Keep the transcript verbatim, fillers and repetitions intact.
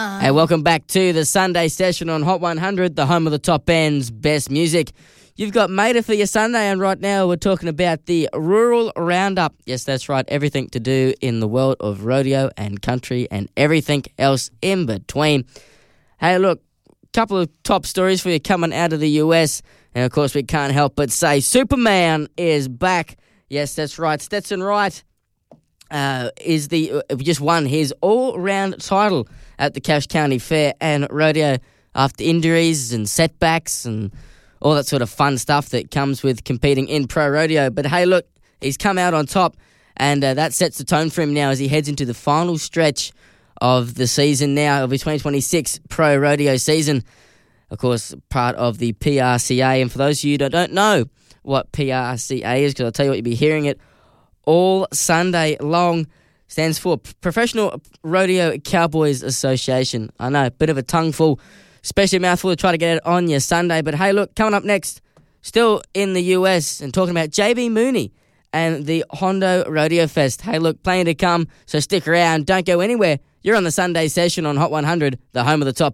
Hey, welcome back to the Sunday session on Hot one hundred, the home of the top end's best music. You've got Mater for your Sunday, and right now we're talking about the Rural Roundup. Yes, that's right, everything to do in the world of rodeo and country and everything else in between. Hey, look, a couple of top stories for you coming out of the U S, and of course we can't help but say Superman is back. Yes, that's right, Stetson Wright uh, is the uh, just won his all-round title at the Cache County Fair and Rodeo after injuries and setbacks and all that sort of fun stuff that comes with competing in pro rodeo. But hey, look, he's come out on top, and uh, that sets the tone for him now as he heads into the final stretch of the season now, of his twenty twenty-six pro rodeo season. Of course, part of the P R C A. And for those of you that don't know what P R C A is, because I'll tell you what, you'll be hearing it all Sunday long, stands for Professional Rodeo Cowboys Association. I know, a bit of a tongue-full, especially a mouthful to try to get it on your Sunday. But hey, look, coming up next, still in the U S, and talking about J B Mooney and the Hondo Rodeo Fest. Hey, look, plenty to come, so stick around. Don't go anywhere. You're on the Sunday session on Hot one hundred, the home of the top